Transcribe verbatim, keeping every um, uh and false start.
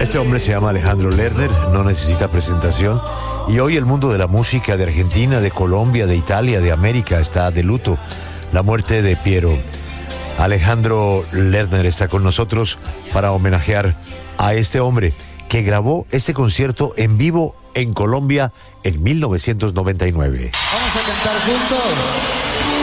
Este hombre se llama Alejandro Lerner, no necesita presentación. Y hoy el mundo de la música de Argentina, de Colombia, de Italia, de América está de luto. La muerte de Piero. Alejandro Lerner está con nosotros para homenajear a este hombre que grabó este concierto en vivo en Colombia en mil novecientos noventa y nueve. Vamos a cantar juntos.